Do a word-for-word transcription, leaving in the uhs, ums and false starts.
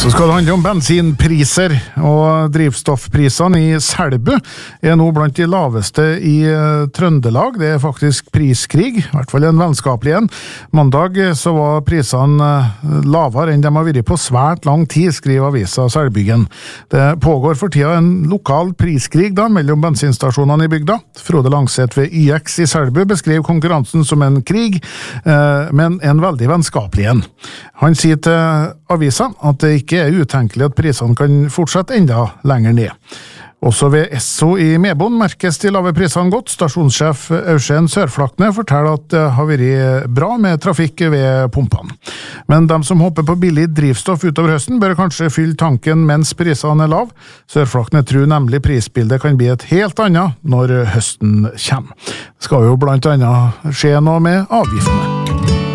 Så skal det handle om bensinpriser, og drivstoffprisene i Selbu er nå blant de laveste i Trøndelag. Det er faktisk priskrig, i hvert fall en vennskapelig en. Mandag så var prisene lavere enn de har vært på svært lang tid, skriver avisa Selbyggen. Det pågår for tida en lokal priskrig da, mellom bensinstasjonene i bygda. Frode Langset ved Y X i Selbu beskrev konkurransen som en krig, men en veldig vennskapelig en. Han sier til avisa at det ikke er utenkelig at prisene kan fortsette enda lenger ned. Også ved Esso i Mebon merkes de lave prisene godt. Stasjonssjef Eugen Sørflakne forteller at det har vært bra med trafikk ved pumpene. Men de som håper på billig drivstoff utover høsten bør kanskje fylle tanken mens prisene er lav. Sørflakne tror nemlig prisbildet kan bli et helt annet når høsten kommer. Det skal jo blant annet skje noe med avgiftene.